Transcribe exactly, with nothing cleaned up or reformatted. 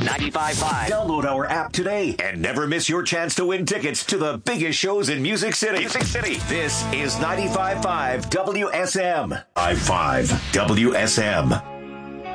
ninety-five point five. Download our app today and never miss your chance to win tickets to the biggest shows in Music City. Music City. This is ninety-five point five W S M. I five W S M.